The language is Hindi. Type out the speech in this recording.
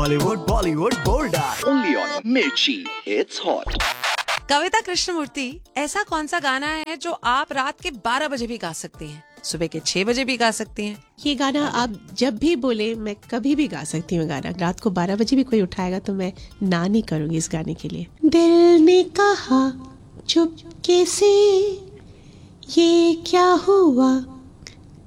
Hollywood, Bollywood, bold Only on Mirchi. It's hot. कविता कृष्णमूर्ति, ऐसा कौन सा गाना है जो आप रात के 12 बजे भी गा सकती हैं, सुबह के 6 बजे भी गा सकती हैं? ये गाना आप जब भी बोले मैं कभी भी गा सकती हूँ गाना। रात को 12 बजे भी कोई उठाएगा तो मैं ना नहीं करूंगी इस गाने के लिए। दिल ने कहा चुपके से ये क्या हुआ,